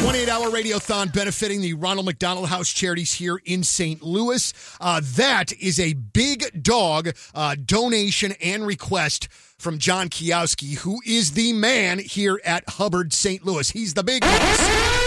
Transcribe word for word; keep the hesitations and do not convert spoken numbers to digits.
twenty-eight hour radiothon benefiting the Ronald McDonald House Charities here in Saint Louis. Uh, that is a big dog uh, donation and request from John Kiowski, who is the man here at Hubbard Saint Louis. He's the big boss.